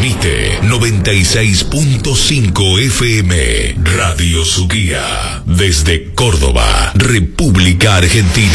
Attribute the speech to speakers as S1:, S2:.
S1: Transmite 96.5 FM Radio Su Guía. Desde Córdoba, República Argentina.